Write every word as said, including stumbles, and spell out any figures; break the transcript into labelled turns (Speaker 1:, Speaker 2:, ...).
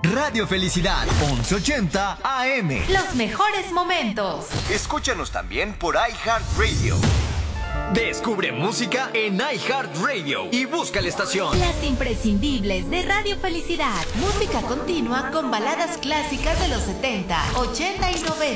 Speaker 1: Radio Felicidad, once ochenta A M.
Speaker 2: Los mejores momentos.
Speaker 3: Escúchanos también por iHeartRadio.
Speaker 1: Descubre música en iHeartRadio y busca la estación.
Speaker 2: Las imprescindibles de Radio Felicidad. Música continua con baladas clásicas de los setenta, ochenta y noventa.